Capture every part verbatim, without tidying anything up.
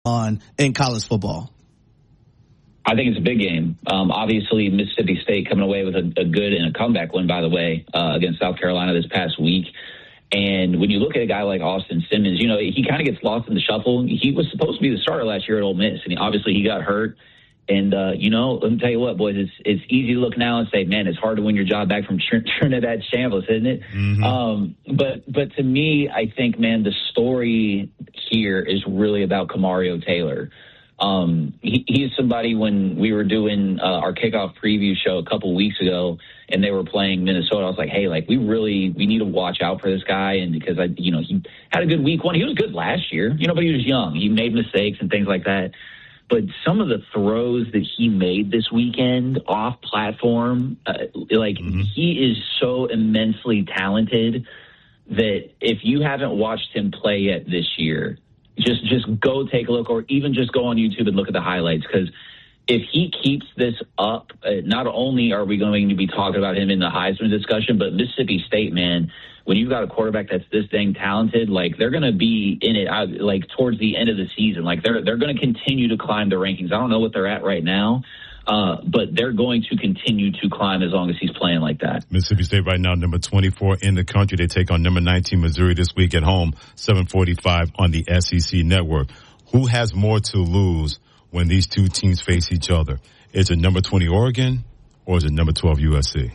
on in college football? I think it's a big game. Um, obviously, Mississippi State coming away with a, a good and a comeback win, by the way, uh, against South Carolina this past week. And when you look at a guy like Austin Simmons, you know, he kind of gets lost in the shuffle. He was supposed to be the starter last year at Ole Miss, and he, obviously he got hurt. And, uh, you know, let me tell you what, boys, it's it's easy to look now and say, man, it's hard to win your job back from Tr- Trinidad Shambles, isn't it? Mm-hmm. Um, but but to me, I think, man, the story here is really about Kamario Taylor. Um, he, he's somebody, when we were doing uh, our kickoff preview show a couple weeks ago and they were playing Minnesota, I was like, hey, like we really, we need to watch out for this guy. And because I, you know, he had a good week one. He was good last year, you know, but he was young. He made mistakes and things like that. But some of the throws that he made this weekend off platform, uh, like mm-hmm. he is so immensely talented that if you haven't watched him play yet this year, Just just go take a look, or even just go on YouTube and look at the highlights, because if he keeps this up, uh, not only are we going to be talking about him in the Heisman discussion, but Mississippi State, man, when you've got a quarterback that's this dang talented, like they're going to be in it uh, like towards the end of the season. Like they're they're going to continue to climb the rankings. I don't know what they're at right now. Uh, but they're going to continue to climb as long as he's playing like that. Mississippi State right now, number twenty-four in the country. They take on number nineteen Missouri this week at home, seven forty-five on the S E C network. Who has more to lose when these two teams face each other? Is it number twenty Oregon or is it number twelve U S C?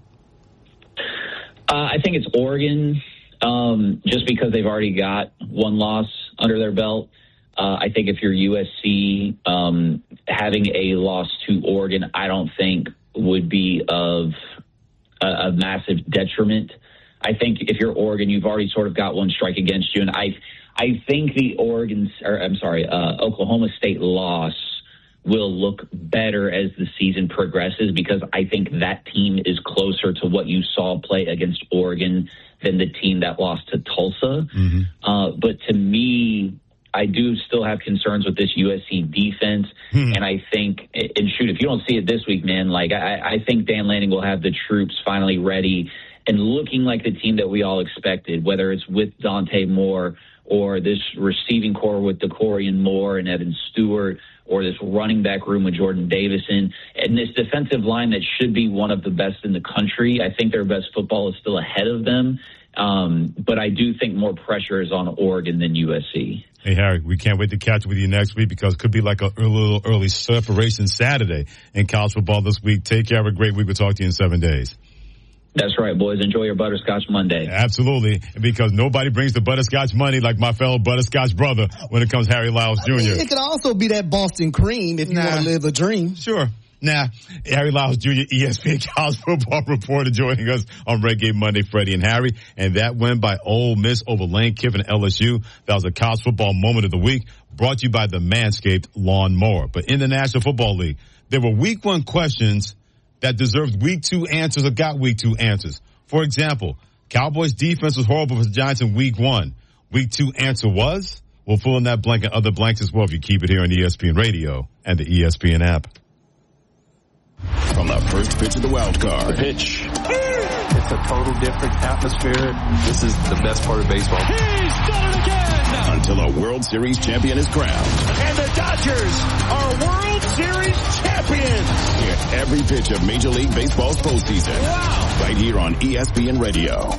Uh, I think it's Oregon, um, just because they've already got one loss under their belt. Uh, I think if you're U S C, um, having a loss to Oregon, I don't think would be of a, a massive detriment. I think if you're Oregon, you've already sort of got one strike against you. And I, I think the Oregon, or I'm sorry, uh, Oklahoma State loss will look better as the season progresses, because I think that team is closer to what you saw play against Oregon than the team that lost to Tulsa. Mm-hmm. Uh, but to me, I do still have concerns with this U S C defense, hmm. and I think, and shoot, if you don't see it this week, man, like I, I think Dan Lanning will have the troops finally ready and looking like the team that we all expected, whether it's with Dante Moore or this receiving core with DeCorian Moore and Evan Stewart, or this running back room with Jordan Davison, and this defensive line that should be one of the best in the country. I think their best football is still ahead of them. Um, but I do think more pressure is on Oregon than U S C. Hey, Harry, we can't wait to catch up with you next week, because it could be like a little early separation Saturday in college football this week. Take care. Have a great week. We'll talk to you in seven days. That's right, boys. Enjoy your Butterscotch Monday. Absolutely, because nobody brings the butterscotch money like my fellow butterscotch brother when it comes Harry Lyles Junior I mean, it could also be that Boston cream if you nah. want to live a dream. Sure. Now, Harry Lyles Junior, E S P N college football reporter, joining us on Red Game Monday, Freddie and Harry. And that win by Ole Miss over Lane Kiffin and L S U. That was a college football moment of the week, brought to you by the Manscaped Lawn Mower. But in the National Football League, there were week one questions that deserved week two answers or got week two answers. For example, Cowboys defense was horrible for the Giants in week one. Week two answer was? We'll fill in that blank and other blanks as well if you keep it here on E S P N Radio and the E S P N app. From the first pitch of the wild card. The pitch. It's a total different atmosphere. This is the best part of baseball. He's done it again! Until a World Series champion is crowned. And the Dodgers are World Series champions! Hear every pitch of Major League Baseball's postseason. Wow! Right here on E S P N Radio.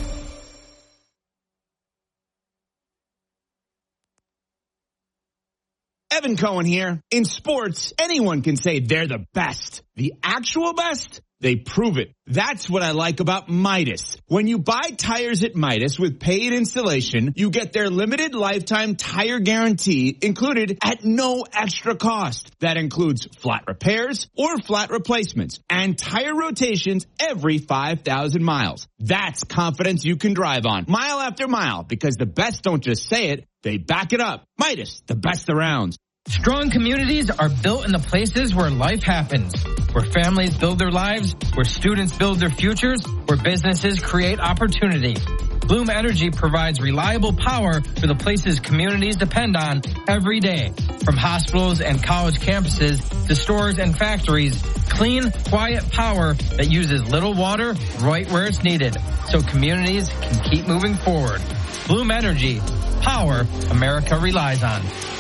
Evan Cohen here. In sports, anyone can say they're the best. The actual best? They prove it. That's what I like about Midas. When you buy tires at Midas with paid installation, you get their limited lifetime tire guarantee included at no extra cost. That includes flat repairs or flat replacements and tire rotations every five thousand miles. That's confidence you can drive on mile after mile, because the best don't just say it, they back it up. Midas, the best around. Strong communities are built in the places where life happens, where families build their lives, where students build their futures, where businesses create opportunity. Bloom Energy provides reliable power for the places communities depend on every day. From hospitals and college campuses to stores and factories, clean, quiet power that uses little water right where it's needed, so communities can keep moving forward. Bloom Energy, power America relies on.